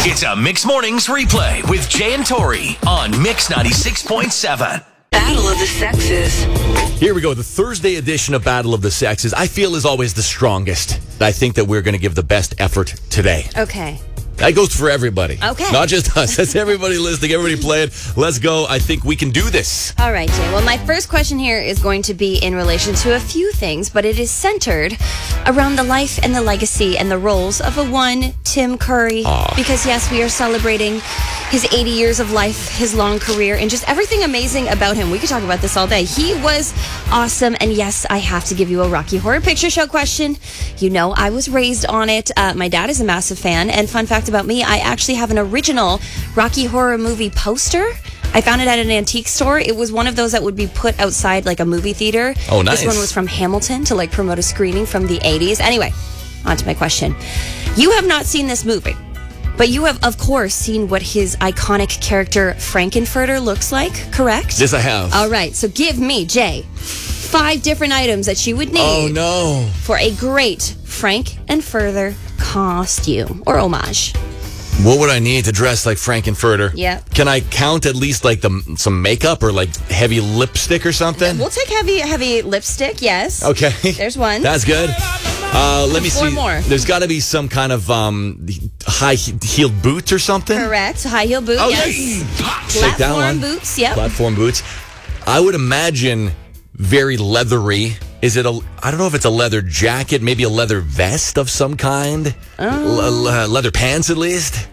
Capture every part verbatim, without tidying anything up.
It's a Mix Mornings replay with Jay and Tori on Mix ninety-six point seven. Battle of the Sexes. Here we go. The Thursday edition of Battle of the Sexes, I feel, is always the strongest. I think that we're going to give the best effort today. Okay. That goes for everybody. Okay. Not just us. That's everybody listening. Everybody play it. Let's go. I think we can do this. All right, Jay. Well, my first question here is going to be in relation to a few things, but it is centered around the life and the legacy and the roles of a one Tim Curry. Aww. Because, yes, we are celebrating his eighty years of life, his long career, and just everything amazing about him. We could talk about this all day. He was awesome. And yes, I have to give you a Rocky Horror Picture Show question. You know, I was raised on it. Uh, my dad is a massive fan. And fun fact about me, I actually have an original Rocky Horror movie poster. I found it at an antique store. It was one of those that would be put outside like a movie theater. Oh, nice. This one was from Hamilton to like promote a screening from the eighties. Anyway, on to my question. You have not seen this movie, but you have, of course, seen what his iconic character Frankenfurter looks like, correct? Yes, I have. All right, so give me, Jay, five different items that you would need Oh, no. for a great Frankenfurter costume or homage. What would I need to dress like Frankenfurter? Yep. Can I count at least like the some makeup or like heavy lipstick or something? We'll take heavy, heavy lipstick, yes. Okay. There's one. That's good. Uh, let me Four see. more. There's got to be some kind of um, high-heeled boots or something. Correct. High heel boot, Okay. yes. Take that Platform one. boots, yep. Platform boots. I would imagine very leathery. Is it a? I don't know if it's a leather jacket, maybe a leather vest of some kind. Oh. Le- le- leather pants, at least.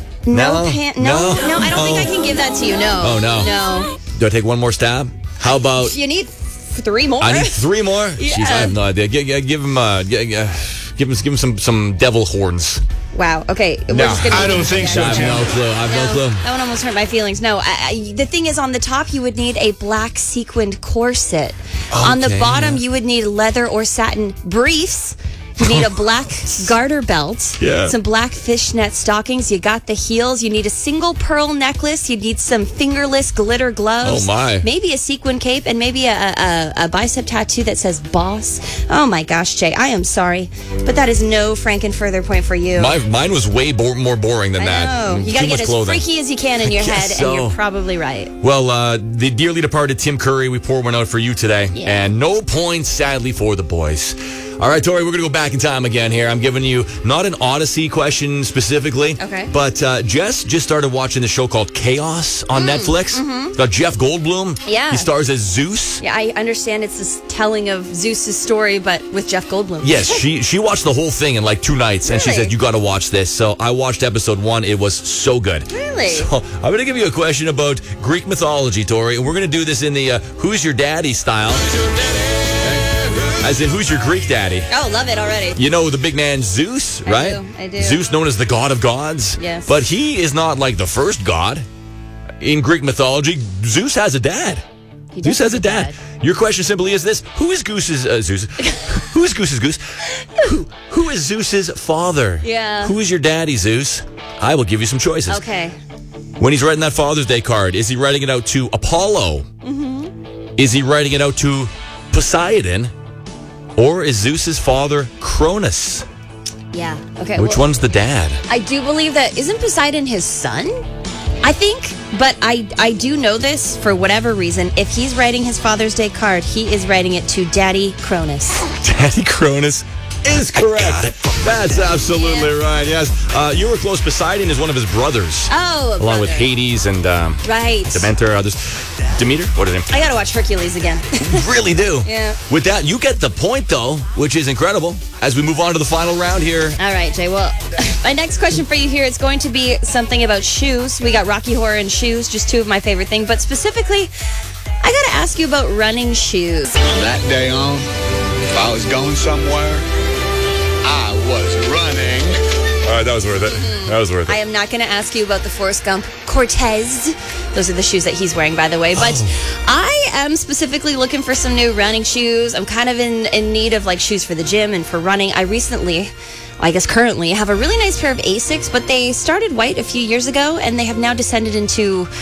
No, No? pan- no, No? no, I don't think I can give that to you, no. Oh, no. No. Do I take one more stab? How about? You need three more. I need three more. Yeah. Jeez, I have no idea. Give, give, give him, uh, give, give him, give him some some devil horns. Wow, okay. We're No, just gonna I don't think so, I have no clue. I have no, No, clue. that one almost hurt my feelings. No, I, I, the thing is, on the top, you would need a black sequined corset. On the Okay, bottom, yeah. you would need leather or satin briefs. You need a black garter belt, Yeah. some black fishnet stockings. You got the heels. You need a single pearl necklace. You need some fingerless glitter gloves. Oh, my. Maybe a sequin cape and maybe a, a, a bicep tattoo that says boss. Oh, my gosh, Jay, I am sorry, but that is no Frankenfurter point for you. My, mine was way bo- more boring than I that. know. You Too got to much get as clothing. freaky as you can in your I head, guess so. and you're probably right. Well, uh, the dearly departed Tim Curry, we pour one out for you today. Yeah. And no points, sadly, for the boys. All right, Tori, we're going to go back in time again here. I'm giving you not an Odyssey question specifically. Okay. But uh, Jess just started watching the show called Chaos on Netflix. Mm-hmm. It's got Jeff Goldblum. Yeah. He stars as Zeus. Yeah, I understand it's this telling of Zeus's story, but with Jeff Goldblum. Yes, she she watched the whole thing in like two nights, and she Really? said, you got to watch this. So I watched episode one. It was so good. Really? So I'm going to give you a question about Greek mythology, Tori, and we're going to do this in the uh, Who's Your Daddy style. As in, who's your Greek daddy? Oh, love it already. You know the big man Zeus, I right? do, I do. Zeus, known as the god of gods. Yes. But he is not like the first god. In Greek mythology, Zeus has a dad. He does Zeus has have a dad. Your question simply is this: Who is Goose's uh, Zeus? Who is Goose's Goose? Who, who is Zeus's father? Yeah. Who is your daddy, Zeus? I will give you some choices. Okay. When he's writing that Father's Day card, is he writing it out to Apollo? Mm-hmm. Is he writing it out to Poseidon? Or is Zeus's father Cronus? Yeah. Okay. Which well, one's the dad? I do believe that isn't Poseidon his son? I think, but I I do know this for whatever reason. If he's writing his Father's Day card, he is writing it to Daddy Cronus. Daddy Cronus is correct. That's absolutely right. Yes, uh, you were close. Poseidon is one of his brothers, Oh, a along with brother. Hades and um, Right. Demeter. Others, Demeter. What is his name? I gotta watch Hercules again. Really do. Yeah. With that, you get the point though, which is incredible. As we move on to the final round here. All right, Jay. Well, my next question for you here is going to be something about shoes. We got Rocky Horror and shoes, just two of my favorite things. But specifically, I got to ask you about running shoes. From that day on, if I was going somewhere, I was running. All right, that was worth it. That was worth I am not going to ask you about the Forrest Gump Cortez. Those are the shoes that he's wearing, by the way. But Oh. I am specifically looking for some new running shoes. I'm kind of in, in need of like shoes for the gym and for running. I recently, I guess currently, have a really nice pair of Asics, but they started white a few years ago, and they have now descended into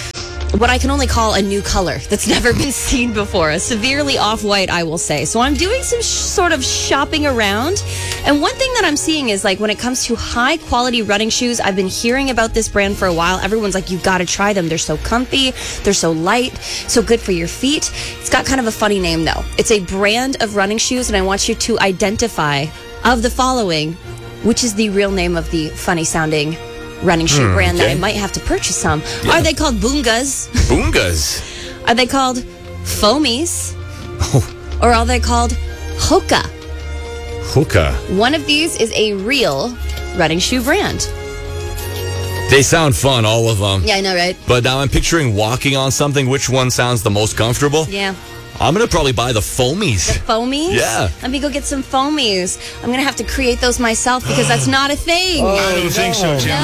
what I can only call a new color that's never been seen before. A severely off-white, I will say. So I'm doing some sh- sort of shopping around. And one thing that I'm seeing is, like, when it comes to high-quality running shoes, I've been hearing about this brand for a while. Everyone's like, you got to try them. They're so comfy. They're so light. So good for your feet. It's got kind of a funny name, though. It's a brand of running shoes, and I want you to identify, of the following, which is the real name of the funny-sounding running shoe Hmm, brand okay. that I might have to purchase some. Yeah. Are they called Boongas? Boongas. Are they called Foamies? Oh, Or are they called Hoka? Hoka. One of these is a real running shoe brand. They sound fun, all of them. Yeah, I know, right? But now I'm picturing walking on something. Which one sounds the most comfortable? Yeah. I'm going to probably buy the Foamies. Foamies? Yeah. Let me go get some Foamies. I'm going to have to create those myself because that's not a thing. I don't think so, Jim.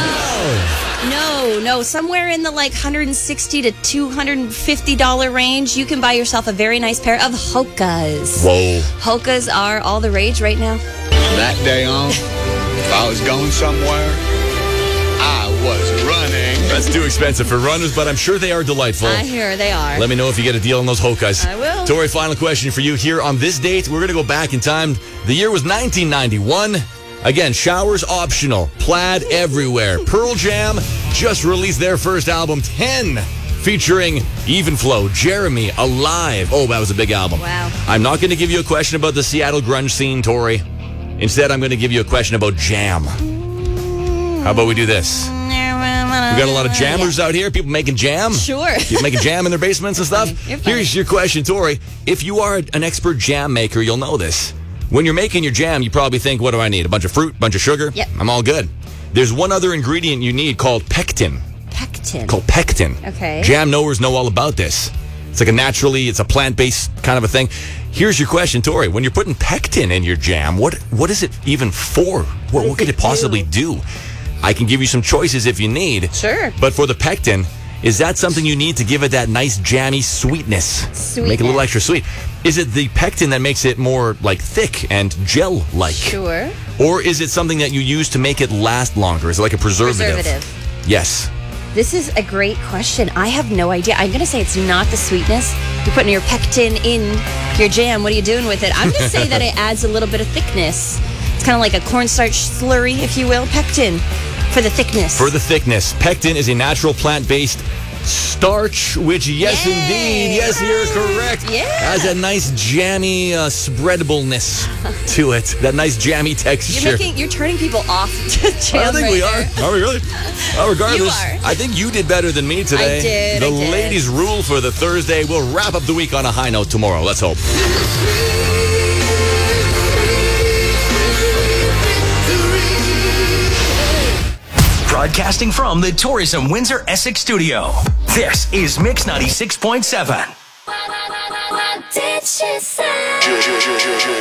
No, no. Somewhere in the like one hundred sixty to two hundred fifty dollars range, you can buy yourself a very nice pair of Hokas. Whoa. Hokas are all the rage right now. From that day on, if I was going somewhere, I was running. That's too expensive for runners, but I'm sure they are delightful. I hear they are. Let me know if you get a deal on those Hokas. I will. Tori, final question for you here on this date. We're going to go back in time. The year was nineteen ninety-one. Again, showers optional. Plaid everywhere. Pearl Jam just released their first album, ten, featuring Even Flow, Jeremy, Alive. Oh, that was a big album. Wow. I'm not going to give you a question about the Seattle grunge scene, Tori. Instead, I'm going to give you a question about jam. How about we do this? We got a lot of jammers out here, people making jam. Sure. People making jam in their basements and stuff. You're funny. Here's your question, Tori. If you are an expert jam maker, you'll know this. When you're making your jam, you probably think, what do I need? A bunch of fruit, bunch of sugar? Yep. I'm all good. There's one other ingredient you need called pectin. Pectin. Called pectin. Okay. Jam knowers know all about this. It's like a naturally, it's a plant-based kind of a thing. Here's your question, Tori. When you're putting pectin in your jam, what what is it even for? What, what could it possibly do? I can give you some choices if you need. Sure. But for the pectin, is that something you need to give it that nice jammy sweetness? Sweetness. Make it a little extra sweet. Is it the pectin that makes it more like thick and gel-like? Sure. Or is it something that you use to make it last longer? Is it like a preservative? Preservative. Yes. This is a great question. I have no idea. I'm going to say it's not the sweetness. You're putting your pectin in your jam. What are you doing with it? I'm going to say that it adds a little bit of thickness. It's kind of like a cornstarch slurry, if you will. Pectin for the thickness. For the thickness. Pectin is a natural plant-based starch, which, yes, Yay! indeed, yes, you're correct. Yeah. Has a nice jammy uh, spreadableness to it. That nice jammy texture. You're making, you're turning people off to jam. I think right we there. are. Are we really? Well, regardless, You are. I think you did better than me today. I did, The I did. ladies rule for the Thursday. We'll wrap up the week on a high note tomorrow. Let's hope. Broadcasting from the Tourism Windsor Essex studio. This is Mix ninety-six point seven. What did she say?